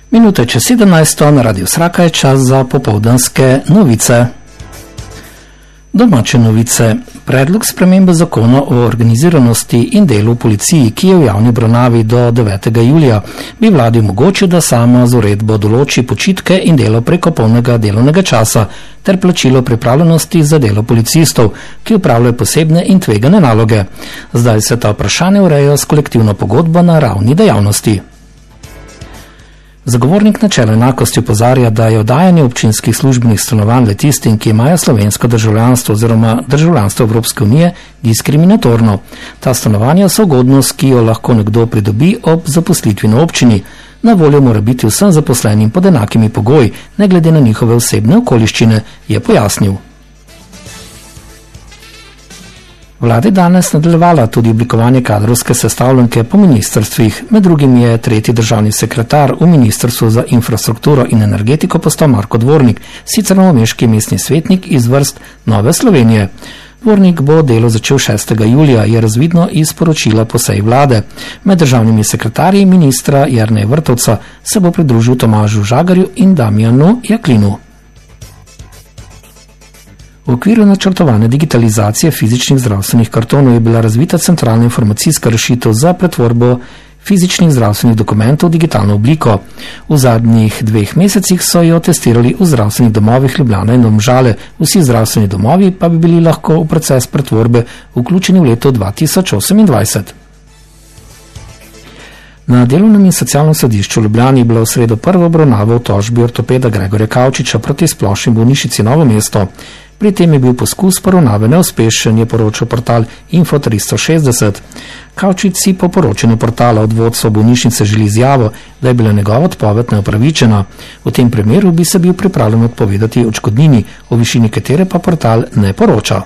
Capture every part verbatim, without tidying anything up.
Minuta čez sedemnajsto na Radiu Sraka je čas za popoldanske novice. Domače novice. Predlog spremembe zakona o organiziranosti in delu v policiji, ki je v javni obravnavi do devetega julija, bi vladi omogočil, da sama z uredbo določi počitke in delo preko polnega delovnega časa ter plačilo pripravljenosti za delo policistov, ki upravljajo posebne in tvegane naloge. Zdaj se ta vprašanja urejajo s kolektivno pogodbo na ravni dejavnosti. Zagovornik načela enakosti opozarja, da je oddajanje občinskih službenih stanovanj le tistim, ki imajo slovensko državljanstvo oziroma državljanstvo Evropske unije, diskriminatorno. Ta stanovanja so ugodnost, ki jo lahko nekdo pridobi ob zaposlitvi na občini. Na voljo mora biti vsem zaposlenim pod enakimi pogoji, ne glede na njihove osebne okoliščine, je pojasnil. Vlada je danes nadaljevala tudi oblikovanje kadrovske sestavljanke po ministrstvih. Med drugim je tretji državni sekretar v Ministrstvu za infrastrukturo in energetiko postal Marko Dvornik, sicer novomeški mestni svetnik iz vrst Nove Slovenije. Dvornik bo delo začel šestega julija, je razvidno iz poročila po seji vlade. Med državnimi sekretarji ministra Jerneja Vrtovca se bo pridružil Tomažu Žagarju in Damjanu Jaklinu. V okviru načrtovane digitalizacije fizičnih zdravstvenih kartonov je bila razvita centralna informacijska rešitev za pretvorbo fizičnih zdravstvenih dokumentov v digitalno obliko. V zadnjih dveh mesecih so jo testirali v zdravstvenih domovih Ljubljana in Domžale, vsi zdravstveni domovi pa bi bili lahko v proces pretvorbe vključeni v leto dva tisoč osemindvajset. Na delovnem in socialnem sodišču v Ljubljani je bila v sredo prva obravnava v tožbi ortopeda Gregorja Kavčiča proti splošni bolnišnici Novo mesto. Pri tem je bil poskus poravnave neuspešen, je poročal portal Info tristo šestdeset. Kavčič si po poročanju portala od vodstva bolnišnice želi izjavo, da je bila njegova odpoved neupravičena. V tem primeru bi se bil pripravljen odpovedati odškodnini, o višini katere pa portal ne poroča.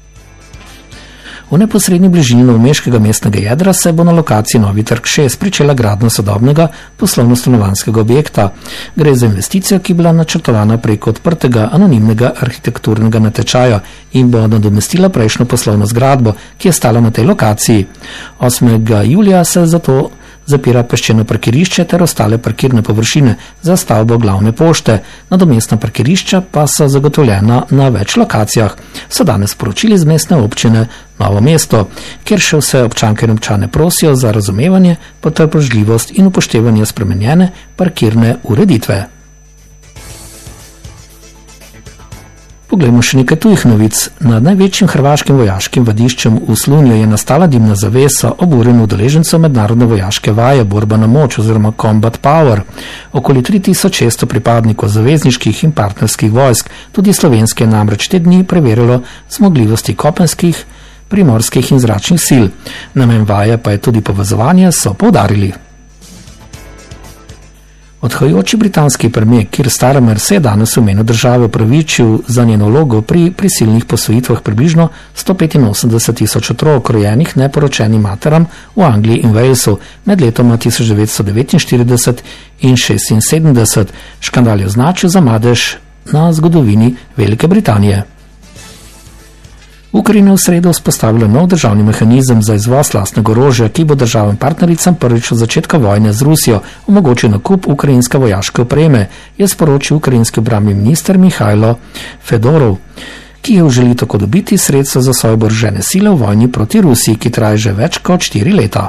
V neposrednji bližini novomeškega mestnega jedra se bo na lokaciji Novi trg šest pričela gradnja sodobnega poslovno-stanovanjskega objekta. Gre za investicijo, ki je bila načrtovana preko odprtega anonimnega arhitekturnega natečaja in bo nadomestila prejšnjo poslovno zgradbo, ki je stala na tej lokaciji. osmega julija se zato zapira peščeno parkirišče ter ostale parkirne površine za stavbo glavne pošte. Nadomestna parkirišča pa so zagotovljena na več lokacijah. So danes poročili z mestne občine Novo mesto, kjer še vse občanke in občane prosijo za razumevanje, potrpežljivost in upoštevanje spremenjene parkirne ureditve. Poglejmo še nekaj tujih novic. Nad največjim hrvaškim vojaškim vadiščem v Slunju je nastala dimna zavesa ob urjenju udeležencev mednarodne vojaške vaje Borba na moč oziroma Combat Power. Okoli tri tisoč šeststo pripadnikov zavezniških in partnerskih vojsk, tudi slovenske, namreč te dni preverilo zmogljivosti kopenskih, primorskih in zračnih sil. Namen vaje pa je tudi povezovanje, so poudarili. Odhajajoči britanski premijer Keir Starmer se je danes v imenu države opravičil za njeno vlogo pri prisilnih posvojitvah približno sto petinosemdeset tisoč otrok, rojenih neporočenim materam v Angliji in Walesu med letoma tisoč devetsto devetinštirideset in šestinsedemdeset. Škandal je označil za madež na zgodovini Velike Britanije. Ukrajina v sredo vzpostavila nov državni mehanizem za izvoz lastnega orožja, ki bo državam partnericam prvič od začetka vojne z Rusijo omogočil nakup ukrajinske vojaške opreme, je sporočil ukrajinski obrambni minister Mihajlo Fedorov, ki je želi tako dobiti sredstva za svoje oborožene sile v vojni proti Rusiji, ki traja že več kot štiri leta.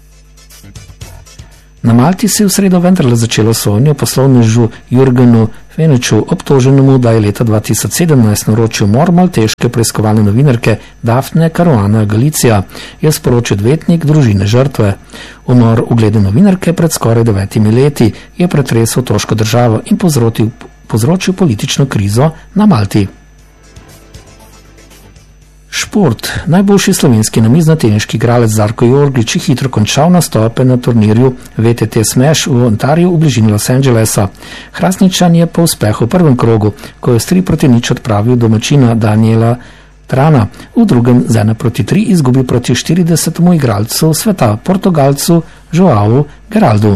Na Malti se je v sredo vendarle začelo sojenje poslovnežu Jurgenu Feneču, obtoženemu, da je leta dva tisoč sedemnajst naročil umor malteške preiskovalne novinarke Daphne Caruana Galizia, je sporočil odvetnik družine žrtve. Umor ugledne novinarke pred skoraj devetimi leti je pretresel otoško državo in povzročil, povzročil politično krizo na Malti. Šport. Najboljši slovenski namiznoteniški igralec Zarko Jorglič je hitro končal nastope na turnirju V T T Smash v Ontariju v bližini Los Angelesa. Hrastničan je po uspehu v prvem krogu, ko je s tri proti nič odpravil domačina Daniela Trana, v drugem z ena proti tri izgubil proti štiridesetemu igralcu sveta, Portugalcu Joao Geraldu.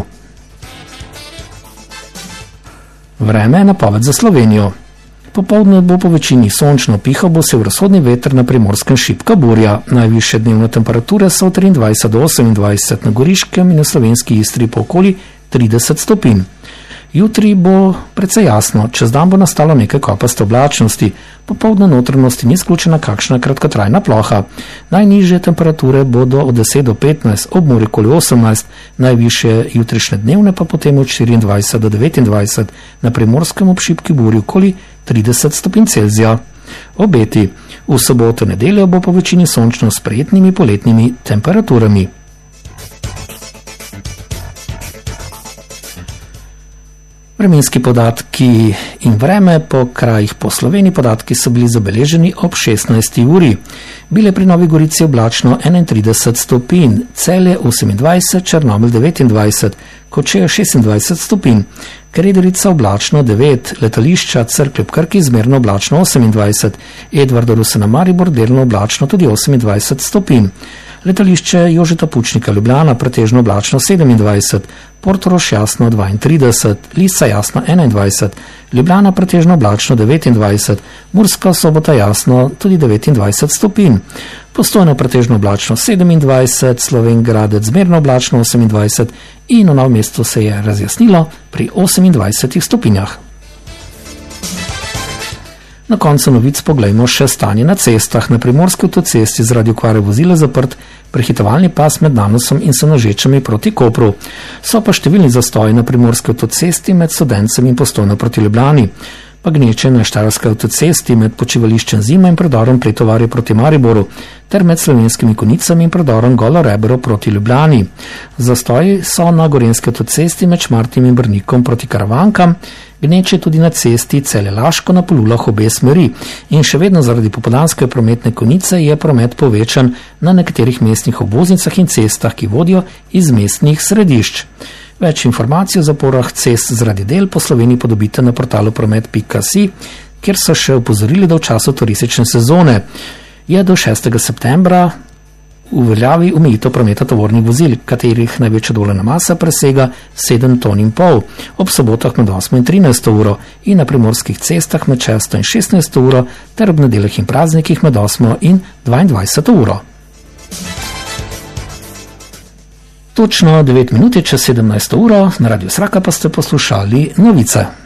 Vreme je napoved za Slovenijo. Popoldne bo po večini sončno, pihal bo severovzhodni veter, na Primorskem šibka burja. Najvišje dnevne temperature so od triindvajset do osemindvajset, na Goriškem in na slovenski Istri po okoli trideset stopinj. Jutri bo precej jasno, čez dan bo nastalo nekaj kopaste oblačnosti, popoldne notranjosti ni izključena kakšna kratkotrajna ploha. Najnižje temperature bodo od deset do petnajst, ob morju okoli osemnajst, najvišje jutrišnje dnevne pa potem od štiriindvajset do devetindvajset, na Primorskem ob šibki burji okoli trideset stopinj Celzija. Obeti. V soboto nedeljo bo po večini sončno s prijetnimi poletnimi temperaturami. Vremenski podatki in vreme po krajih po Sloveniji. Podatki so bili zabeleženi ob šestnajsti uri. Bile pri Novi Gorici oblačno enaintrideset stopinj, Celje osemindvajset, Črnomelj devetindvajset, Kočevje šestindvajset stopinj, Krederica oblačno devet, letališča Cerklje ob Krki zmerno oblačno osemindvajset, Edvarda Rusena Maribor delno oblačno tudi osemindvajset stopinj. Letališče Jožeta Pučnika Ljubljana pretežno oblačno sedemindvajset, Portorož jasno dvaintrideset, Lisa jasno enaindvajset, Ljubljana pretežno oblačno devetindvajset, Murska Sobota jasno tudi devetindvajset stopinj, Postojna pretežno oblačno sedemindvajset, Slovenj Gradec zmerno oblačno osemindvajset in v Novem mestu se je razjasnilo pri osemindvajsetih stopinjah. Na koncu novic poglejmo še stanje na cestah. Na Primorski avtocesti zaradi okvare vozila zaprt prehitevalni pas med Nanosom in Senožečami proti Kopru. So pa številni zastoji na Primorski avtocesti med Studencem in Postojno proti Ljubljani, pa gneče na Štajerski avtocesti med počivališčem Zima in predorom Pretovarje proti Mariboru ter med Slovenskimi Konicami in predorom Golo Rebero proti Ljubljani. Zastoji so na Gorenjski avtocesti med Šmartnim in Brnikom proti Karavankam, gneče tudi na cesti Celje-Laško na Polulah obe smeri in še vedno zaradi popoldanske prometne konice je promet povečan na nekaterih mestnih obvoznicah in cestah, ki vodijo iz mestnih središč. Več informacij o zaporah cest zaradi del po Sloveniji podobite na portalu promet pika si, kjer so še opozorili, da v času turistične sezone je do šestega septembra v veljavi omejitev prometa tovornih vozil, katerih največja dovoljena masa presega sedem ton in pol, ob sobotah med osmo in trinajsto uro in na primorskih cestah med šesto in šestnajsto uro ter ob nedeljah in praznikih med osmo in dvaindvajseto uro. Točno devet minut čez sedemnajsto uro, na Radiu Sraka pa ste poslušali novice.